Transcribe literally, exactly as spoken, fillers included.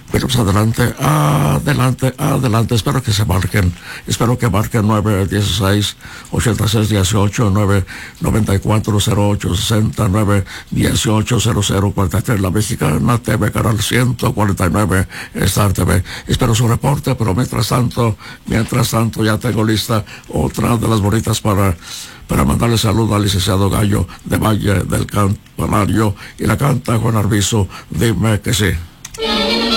Pero pues adelante, adelante, adelante. Espero que se marquen. Espero que marquen nueve dieciséis, ochenta y seis dieciocho, nueve noventa y cuatro cero ocho sesenta, nueve dieciocho cero cero cuarenta y tres. La Mexicana T V, canal ciento cuarenta y nueve, Star T V. Espero su reporte, pero mientras tanto, mientras tanto ya tengo lista otra de las bonitas para... para mandarle saludo al licenciado Gallo de Valle del Campanario, y la canta Juan Arvizu, Dime que sí.